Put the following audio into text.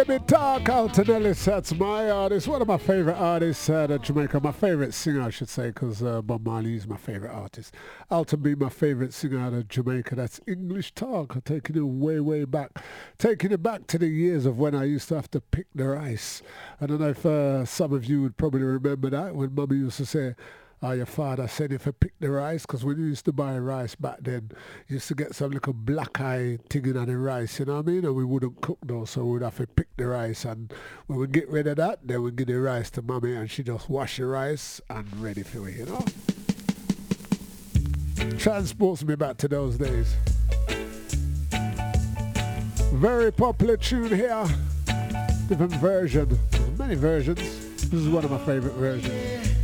Baby Talk out to Nellis, that's my artist, one of my favourite artists out of Jamaica, my favourite singer I should say, because Bob Marley is my favourite artist. Alton B, my favourite singer out of Jamaica, that's English Talk, taking it way, way back, taking it back to the years of when I used to have to pick the rice. I don't know if some of you would probably remember that, when Mummy used to say, your father said if you pick the rice, because when you used to buy rice back then, you used to get some little black eye thing in the rice, you know what I mean? And we wouldn't cook those, so we'd have to pick the rice. And when we get rid of that, then we give the rice to Mommy, and she just wash the rice and ready for it, you know? Transports me back to those days. Very popular tune here. Different version. Many versions. This is one of my favorite versions.